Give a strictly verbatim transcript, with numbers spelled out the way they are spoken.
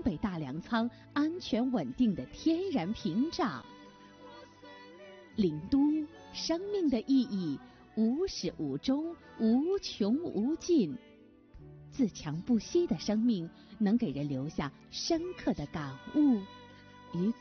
北大粮仓安全稳定的天然屏障。灵都，生命的意义无始无终，无穷无尽。自强不息的生命能给人留下深刻的感悟与